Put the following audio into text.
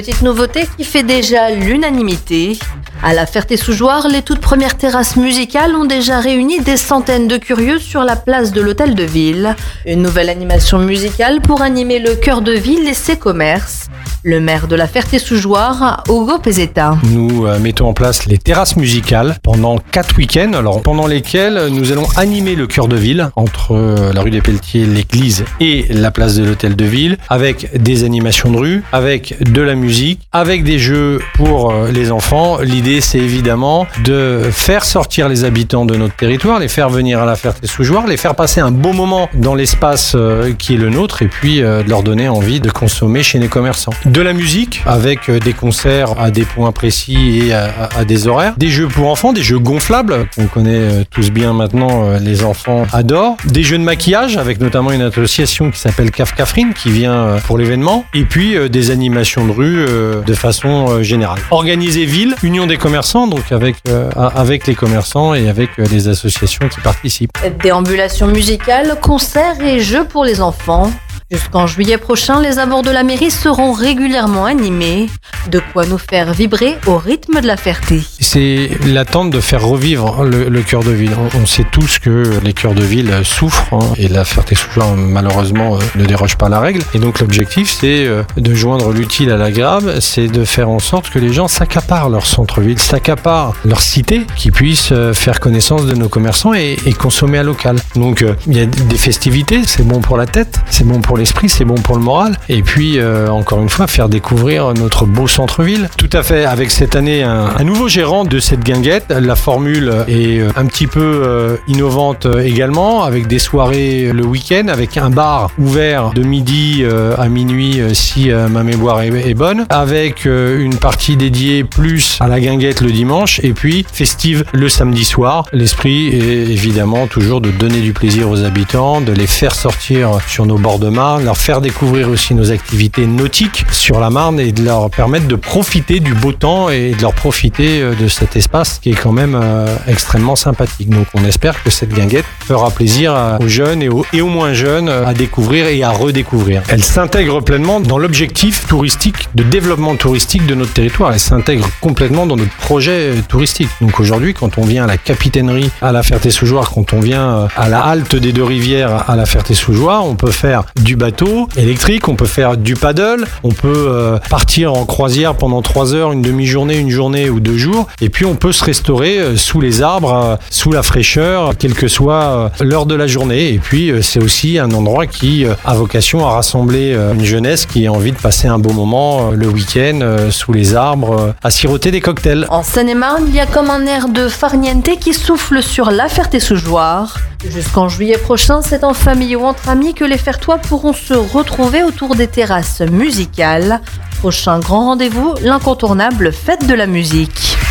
Petite nouveauté qui fait déjà l'unanimité. À la Ferté-sous-Jouarre, les toutes premières terrasses musicales ont déjà réuni des centaines de curieux sur la place de l'Hôtel de Ville. Une nouvelle animation musicale pour animer le cœur de ville et ses commerces. Le maire de la Ferté-sous-Jouarre, Hugo Pezzetta. Nous mettons en place les terrasses musicales pendant 4 week-ends, pendant lesquels nous allons animer le cœur de ville entre la rue des Pelletiers, l'église et la place de l'Hôtel de Ville, avec des animations de rue, avec de la musique, avec des jeux pour les enfants. L'idée, c'est évidemment de faire sortir les habitants de notre territoire, les faire venir à la Ferté-sous-Jouarre, les faire passer un bon moment dans l'espace qui est le nôtre et puis de leur donner envie de consommer chez les commerçants. De la musique avec des concerts à des points précis et à des horaires. Des jeux pour enfants, des jeux gonflables qu'on connaît tous bien maintenant, les enfants adorent. Des jeux de maquillage avec notamment une association qui s'appelle Caf Cafrine qui vient pour l'événement. Et puis des animations de rue de façon générale. Organisée ville, union des commerçants, donc avec les commerçants et avec les associations qui participent. Déambulations musicales, concerts et jeux pour les enfants. Jusqu'en juillet prochain, les abords de la mairie seront régulièrement animés. De quoi nous faire vibrer au rythme de la Ferté. C'est l'attente de faire revivre le cœur de ville. On sait tous que les cœurs de ville souffrent et la Ferté-sous-Jouarre malheureusement ne déroge pas à la règle. Et donc l'objectif, c'est de joindre l'utile à l'agréable, c'est de faire en sorte que les gens s'accaparent leur centre-ville, s'accaparent leur cité, qu'ils puissent faire connaissance de nos commerçants et consommer à local. Donc il y a des festivités, c'est bon pour la tête, c'est bon pour l'esprit, c'est bon pour le moral. Et puis, encore une fois, faire découvrir notre beau centre-ville. Tout à fait, avec cette année, un nouveau gérant de cette guinguette. La formule est un petit peu innovante également, avec des soirées le week-end, avec un bar ouvert de midi à minuit, si ma mémoire est bonne, avec une partie dédiée plus à la guinguette le dimanche, et puis festive le samedi soir. L'esprit est évidemment toujours de donner du plaisir aux habitants, de les faire sortir sur nos bords de Marne, leur faire découvrir aussi nos activités nautiques sur la Marne et de leur permettre de profiter du beau temps et de leur profiter de cet espace qui est quand même extrêmement sympathique. Donc on espère que cette guinguette fera plaisir aux jeunes et aux moins jeunes à découvrir et à redécouvrir. Elle s'intègre pleinement dans l'objectif touristique, de développement touristique de notre territoire. Elle s'intègre complètement dans notre projet touristique. Donc aujourd'hui, quand on vient à la capitainerie à la Ferté-sous-Jouarre, quand on vient à la halte des Deux-Rivières à la Ferté-sous-Jouarre, on peut faire du bateau électrique, on peut faire du paddle, on peut partir en croisière pendant 3 heures, une demi-journée, une journée ou 2 jours, et puis on peut se restaurer sous les arbres, sous la fraîcheur, quelle que soit l'heure de la journée. Et puis c'est aussi un endroit qui a vocation à rassembler une jeunesse qui a envie de passer un beau moment le week-end sous les arbres, à siroter des cocktails. En Seine-et-Marne, il y a comme un air de farniente qui souffle sur la Ferté-sous-Jouarre. Jusqu'en juillet prochain, c'est en famille ou entre amis que les Fertois pourront se retrouver autour des terrasses musicales. Prochain grand rendez-vous, l'incontournable fête de la musique.